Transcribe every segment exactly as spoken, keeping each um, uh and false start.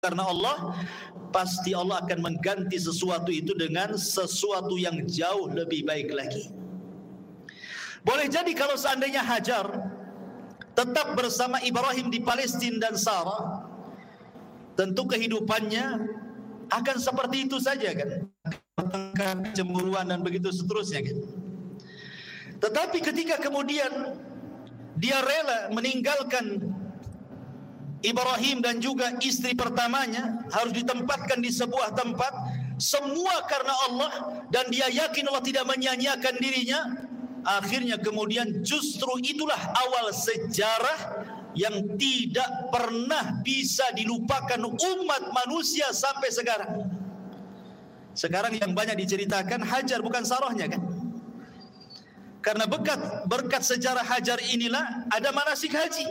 karena Allah, pasti Allah akan mengganti sesuatu itu dengan sesuatu yang jauh lebih baik lagi. Boleh jadi kalau seandainya Hajar tetap bersama Ibrahim di Palestina dan Sarah, tentu kehidupannya akan seperti itu saja kan, kecemburuan dan begitu seterusnya kan. Tetapi ketika kemudian dia rela meninggalkan Ibrahim dan juga istri pertamanya, harus ditempatkan di sebuah tempat, semua karena Allah, dan dia yakin Allah tidak menyia-nyiakan dirinya. Akhirnya kemudian justru itulah awal sejarah yang tidak pernah bisa dilupakan umat manusia sampai sekarang. Sekarang yang banyak diceritakan Hajar bukan Sarahnya kan. Karena berkat, berkat sejarah Hajar inilah ada manasik haji.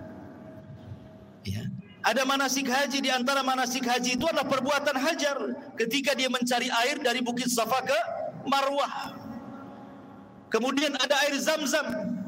Ya. Ada manasik haji, di antara manasik haji itu adalah perbuatan Hajar ketika dia mencari air dari Bukit Safa ke Marwah. Kemudian ada air Zam-Zam.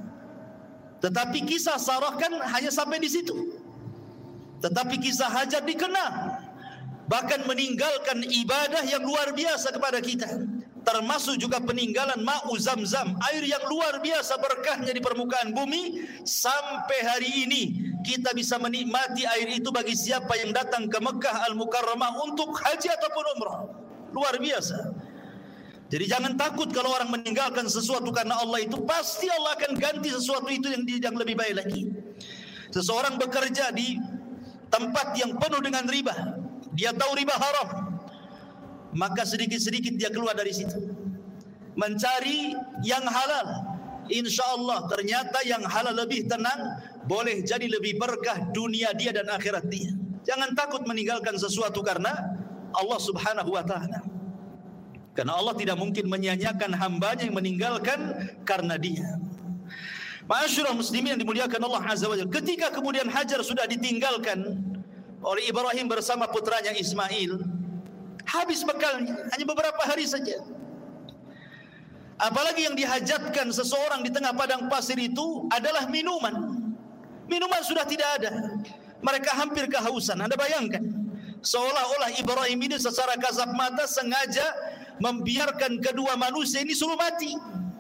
Tetapi kisah Sarah kan hanya sampai di situ. Tetapi kisah Hajar dikenal, bahkan meninggalkan ibadah yang luar biasa kepada kita, termasuk juga peninggalan ma'u Zam-Zam, air yang luar biasa berkahnya di permukaan bumi. Sampai hari ini kita bisa menikmati air itu bagi siapa yang datang ke Mekah Al-Mukarramah untuk haji ataupun umrah. Luar biasa. Jadi jangan takut kalau orang meninggalkan sesuatu karena Allah, itu pasti Allah akan ganti sesuatu itu yang, yang lebih baik lagi. Seseorang bekerja di tempat yang penuh dengan riba, dia tahu riba haram, maka sedikit-sedikit dia keluar dari situ, mencari yang halal. Insya Allah ternyata yang halal lebih tenang, boleh jadi lebih berkah dunia dia dan akhirat dia. Jangan takut meninggalkan sesuatu karena Allah Subhanahu wa ta'ala, karena Allah tidak mungkin menyia-nyiakan hambanya yang meninggalkan karena dia. Ma'asyiral muslimin yang dimuliakan Allah Azza wa Jalla, ketika kemudian Hajar sudah ditinggalkan oleh Ibrahim bersama putranya Ismail, habis bekalnya, hanya beberapa hari saja. Apalagi yang dihajatkan seseorang di tengah padang pasir itu adalah minuman. Minuman sudah tidak ada, mereka hampir kehausan. Anda bayangkan, seolah-olah Ibrahim ini secara kasat mata sengaja membiarkan kedua manusia ini suruh mati.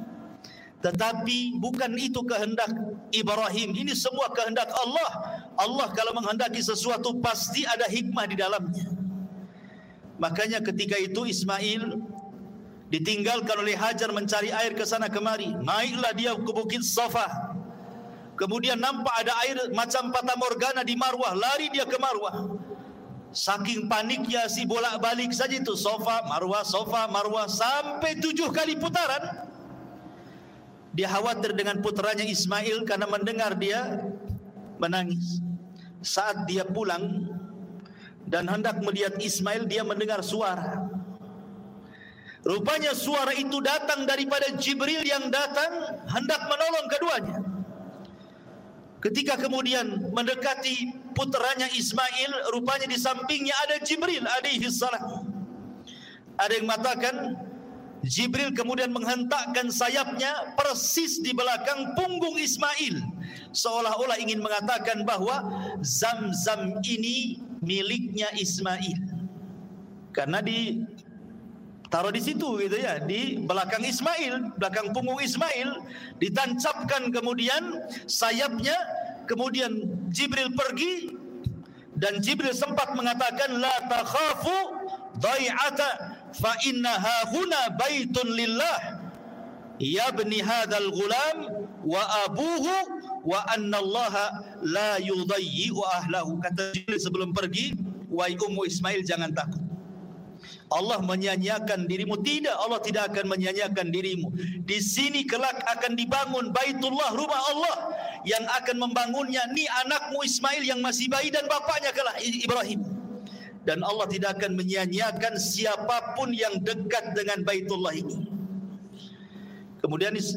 Tetapi bukan itu kehendak Ibrahim, ini semua kehendak Allah. Allah kalau menghendaki sesuatu pasti ada hikmah di dalamnya. Makanya ketika itu Ismail ditinggalkan oleh Hajar mencari air ke sana kemari. Naiklah dia ke Bukit Safa. Kemudian nampak ada air macam fata morgana di Marwah, lari dia ke Marwah. Saking paniknya si bolak-balik saja itu, Safa, Marwah, Safa, Marwah, sampai tujuh kali putaran. Dia khawatir dengan putranya Ismail karena mendengar dia menangis. Saat dia pulang dan hendak melihat Ismail, dia mendengar suara. Rupanya suara itu datang daripada Jibril yang datang hendak menolong keduanya. Ketika kemudian mendekati putranya Ismail, rupanya di sampingnya ada Jibril alaihi salam. Ada yang mengatakan Jibril kemudian menghentakkan sayapnya persis di belakang punggung Ismail, seolah-olah ingin mengatakan bahwa Zam-Zam ini miliknya Ismail, karena di taruh di situ gitu ya, di belakang Ismail, belakang punggung Ismail, ditancapkan kemudian sayapnya. Kemudian Jibril pergi, dan Jibril sempat mengatakan la takhafu dhai'ata fa innaha huna baitun lillah yabni hadzal ghulam wa abuhu wa anna Allah la yudayyi'u ahlahu. Kata Jibril sebelum pergi, wahai Ummu Ismail, jangan takut, Allah menyia-nyiakan dirimu. Tidak, Allah tidak akan menyia-nyiakan dirimu. Di sini kelak akan dibangun Baitullah, rumah Allah, yang akan membangunnya ni anakmu Ismail yang masih bayi dan bapaknya kelak Ibrahim. Dan Allah tidak akan menyia-nyiakan siapapun yang dekat dengan Baitullah ini. Kemudian